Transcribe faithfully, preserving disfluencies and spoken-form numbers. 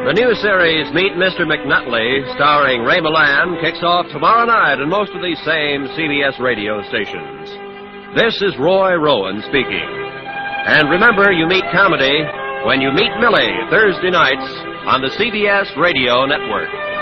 The new series, Meet Mister McNutley, starring Ray Milland, kicks off tomorrow night on most of these same C B S radio stations. This is Roy Rowan speaking. And remember, you meet comedy when you meet Millie, Thursday nights on the C B S Radio Network.